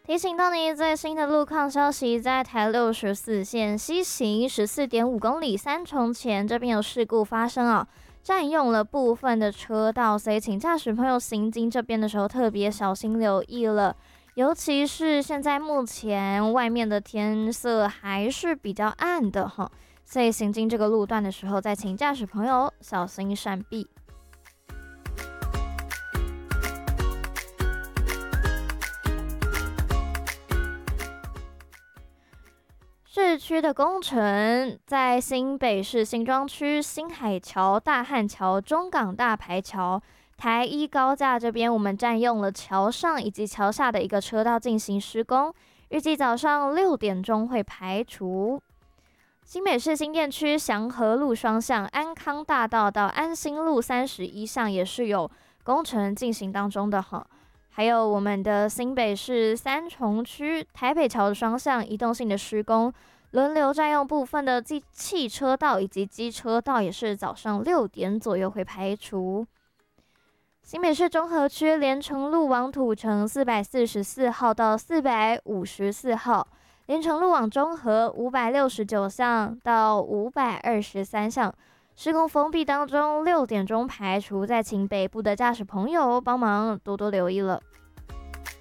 提醒到你最新的路况消息，在台64线西行14.5公里三重前这边有事故发生哦，占用了部分的车道，所以请驾驶朋友行经这边的时候特别小心留意了。尤其是现在目前外面的天色还是比较暗的哈，所以行经这个路段的时候，再请驾驶朋友小心闪避。市区的工程在新北市新庄区新海桥、大汉桥、中港大排桥、台一高架这边，我们占用了桥上以及桥下的一个车道进行施工，预计早上6点钟会排除。新北市新店区祥和路双向安康大道到安心路31巷也是有工程进行当中的哈。还有我们的新北市三重区台北桥的双向移动性的施工，轮流占用部分的汽车道以及机车道，也是早上6点左右会排除。新北市中和区连城路往土城444号到454号，连城路往中和569巷到523巷。施工封闭当中，6点钟排除，再请北部的驾驶朋友帮忙多多留意了。